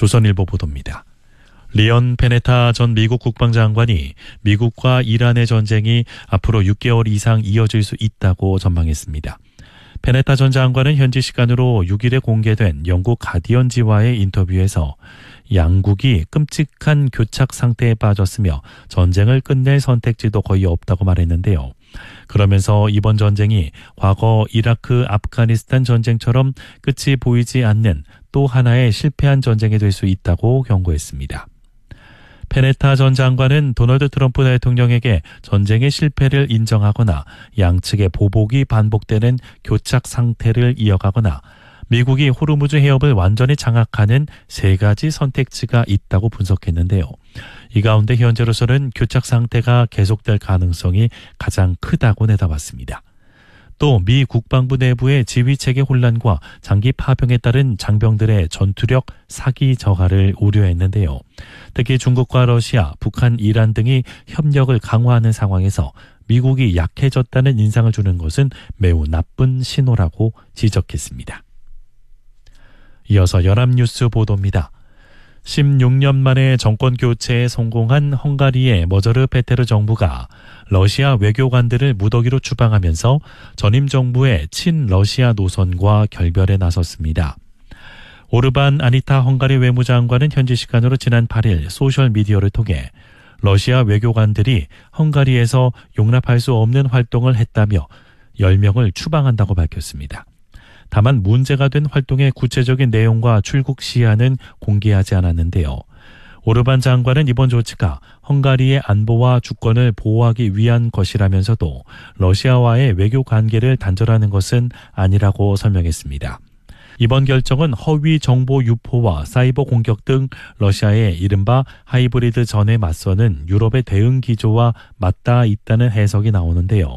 조선일보 보도입니다. 리언 페네타 전 미국 국방장관이 미국과 이란의 전쟁이 앞으로 6개월 이상 이어질 수 있다고 전망했습니다. 페네타 전 장관은 현지 시간으로 6일에 공개된 영국 가디언지와의 인터뷰에서 양국이 끔찍한 교착 상태에 빠졌으며 전쟁을 끝낼 선택지도 거의 없다고 말했는데요. 그러면서 이번 전쟁이 과거 이라크, 아프가니스탄 전쟁처럼 끝이 보이지 않는 또 하나의 실패한 전쟁이 될 수 있다고 경고했습니다. 페네타 전 장관은 도널드 트럼프 대통령에게 전쟁의 실패를 인정하거나 양측의 보복이 반복되는 교착 상태를 이어가거나 미국이 호르무즈 해협을 완전히 장악하는 세 가지 선택지가 있다고 분석했는데요. 이 가운데 현재로서는 교착 상태가 계속될 가능성이 가장 크다고 내다봤습니다. 또 미 국방부 내부의 지휘체계 혼란과 장기 파병에 따른 장병들의 전투력 사기 저하를 우려했는데요. 특히 중국과 러시아, 북한, 이란 등이 협력을 강화하는 상황에서 미국이 약해졌다는 인상을 주는 것은 매우 나쁜 신호라고 지적했습니다. 이어서 연합뉴스 보도입니다. 16년 만에 정권 교체에 성공한 헝가리의 머저르 페테르 정부가 러시아 외교관들을 무더기로 추방하면서 전임 정부의 친러시아 노선과 결별에 나섰습니다. 오르반 아니타 헝가리 외무장관은 현지 시간으로 지난 8일 소셜미디어를 통해 러시아 외교관들이 헝가리에서 용납할 수 없는 활동을 했다며 10명을 추방한다고 밝혔습니다. 다만 문제가 된 활동의 구체적인 내용과 출국 시한은 공개하지 않았는데요. 오르반 장관은 이번 조치가 헝가리의 안보와 주권을 보호하기 위한 것이라면서도 러시아와의 외교 관계를 단절하는 것은 아니라고 설명했습니다. 이번 결정은 허위 정보 유포와 사이버 공격 등 러시아의 이른바 하이브리드 전에 맞서는 유럽의 대응 기조와 맞닿아 있다는 해석이 나오는데요.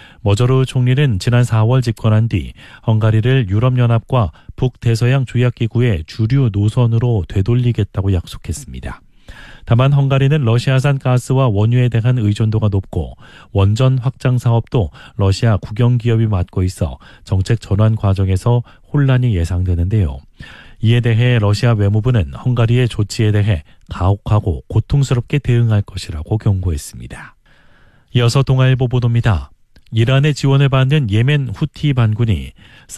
머저르 총리는 지난 4월 집권한 뒤 헝가리를 유럽연합과 북대서양 조약기구의 주류 노선으로 되돌리겠다고 약속했습니다. 다만 헝가리는 러시아산 가스와 원유에 대한 의존도가 높고 원전 확장 사업도 러시아 국영기업이 맡고 있어 정책 전환 과정에서 혼란이 예상되는데요. 이에 대해 러시아 외무부는 헝가리의 조치에 대해 가혹하고 고통스럽게 대응할 것이라고 경고했습니다. 이어서 동아일보 보도입니다. 이란의 지원을 받는 예멘 후티 반군이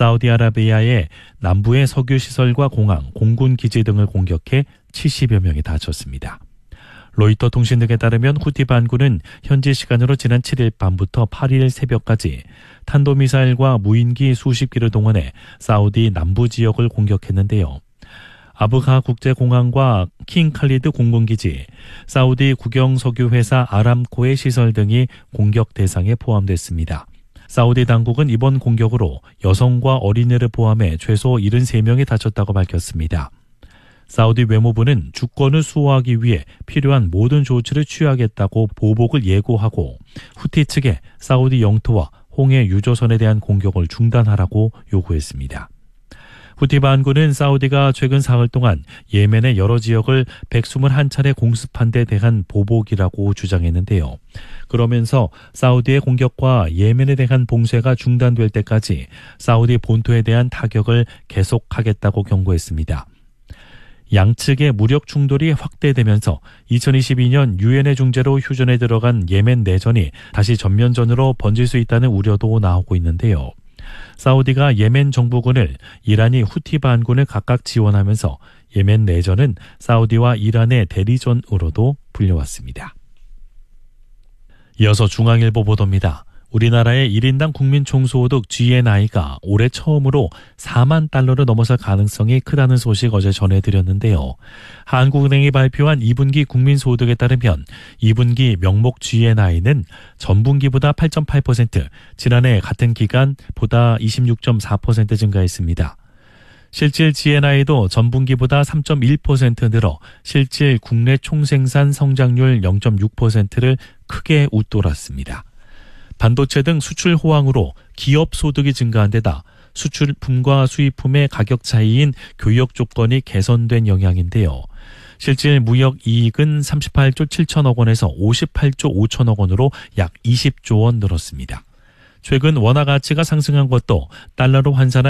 사우디아라비아의 남부의 석유시설과 공항, 공군 기지 등을 공격해 70여 명이 다쳤습니다. 로이터 통신 등에 따르면 후티 반군은 현지 시간으로 지난 7일 밤부터 8일 새벽까지 탄도미사일과 무인기 수십 기를 동원해 사우디 남부 지역을 공격했는데요. 아부하 국제공항과 킹 칼리드 공군기지, 사우디 국영석유회사 아람코의 시설 등이 공격 대상에 포함됐습니다. 사우디 당국은 이번 공격으로 여성과 어린이를 포함해 최소 73명이 다쳤다고 밝혔습니다. 사우디 외무부는 주권을 수호하기 위해 필요한 모든 조치를 취하겠다고 보복을 예고하고 후티 측에 사우디 영토와 홍해 유조선에 대한 공격을 중단하라고 요구했습니다. 후티 반군은 사우디가 최근 사흘 동안 예멘의 여러 지역을 121차례 공습한 데 대한 보복이라고 주장했는데요. 그러면서 사우디의 공격과 예멘에 대한 봉쇄가 중단될 때까지 사우디 본토에 대한 타격을 계속하겠다고 경고했습니다. 양측의 무력 충돌이 확대되면서 2022년 유엔의 중재로 휴전에 들어간 예멘 내전이 다시 전면전으로 번질 수 있다는 우려도 나오고 있는데요. 사우디가 예멘 정부군을, 이란이 후티 반군을 각각 지원하면서 예멘 내전은 사우디와 이란의 대리전으로도 불려왔습니다. 이어서 중앙일보 보도입니다. 우리나라의 1인당 국민 총소득 GNI가 올해 처음으로 4만 달러를 넘어설 가능성이 크다는 소식 어제 전해드렸는데요. 한국은행이 발표한 2분기 국민소득에 따르면 2분기 명목 GNI는 전분기보다 8.8%, 지난해 같은 기간보다 26.4% 증가했습니다. 실질 GNI도 전분기보다 3.1% 늘어 실질 국내 총생산 성장률 0.6%를 크게 웃돌았습니다. 반도체 등 수출 호황으로 기업 소득이 증가한 데다 수출품과 수입품의 가격 차이인 교역 조건이 개선된 영향인데요. 실질 무역 이익은 38조 7천억 원에서 58조 5천억 원으로 약 20조 원 늘었습니다. 최근 원화 가치가 상승한 것도 달러로 환산한